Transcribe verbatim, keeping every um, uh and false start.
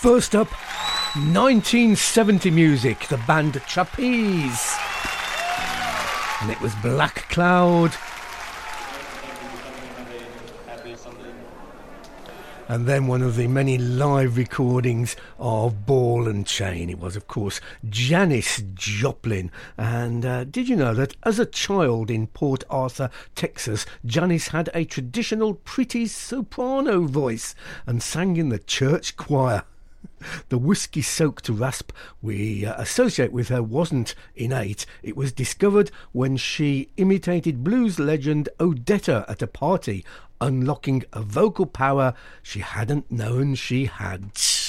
First up, nineteen seventy music, the band Trapeze. And it was Black Cloud. And then one of the many live recordings of Ball and Chain. It was, of course, Janis Joplin. And uh, did you know that as a child in Port Arthur, Texas, Janis had a traditional pretty soprano voice and sang in the church choir? The whiskey-soaked rasp we uh, associate with her wasn't innate. It was discovered when she imitated blues legend Odetta at a party, unlocking a vocal power she hadn't known she had.